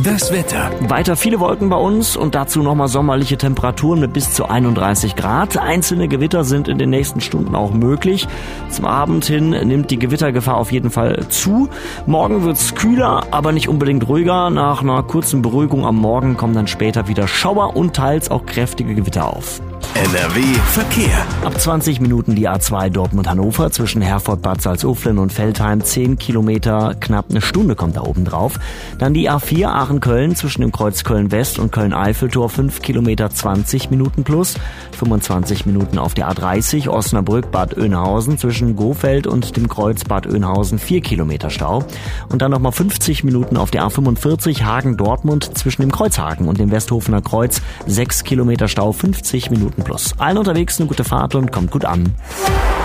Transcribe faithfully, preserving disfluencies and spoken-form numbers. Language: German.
Das Wetter. Weiter viele Wolken bei uns und dazu nochmal sommerliche Temperaturen mit bis zu einunddreißig Grad. Einzelne Gewitter sind in den nächsten Stunden auch möglich. Zum Abend hin nimmt die Gewittergefahr auf jeden Fall zu. Morgen wird's kühler, aber nicht unbedingt ruhiger. Nach einer kurzen Beruhigung am Morgen kommen dann später wieder Schauer und teils auch kräftige Gewitter auf. N R W Verkehr. Ab zwanzig Minuten die A zwei Dortmund-Hannover zwischen Herford-Bad Salzuflen und Veltheim. zehn Kilometer, knapp eine Stunde kommt da oben drauf. Dann die A vier Aachen-Köln zwischen dem Kreuz Köln-West und Köln-Eiffeltor. fünf Kilometer, zwanzig Minuten plus. fünfundzwanzig Minuten auf der A dreißig Osnabrück-Bad Oeynhausen zwischen Gofeld und dem Kreuz Bad Oeynhausen. vier Kilometer Stau. Und dann nochmal fünfzig Minuten auf der A fünfundvierzig Hagen-Dortmund zwischen dem Kreuzhagen und dem Westhofener Kreuz. sechs Kilometer Stau, fünfzig Minuten plus. Allen unterwegs eine gute Fahrt und kommt gut an.